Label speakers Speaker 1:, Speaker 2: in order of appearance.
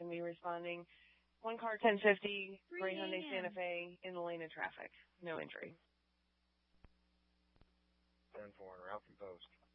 Speaker 1: can be responding. One car, 1050, gray Hyundai Santa Fe in the lane of traffic. No injury.
Speaker 2: 10-4 en route from post.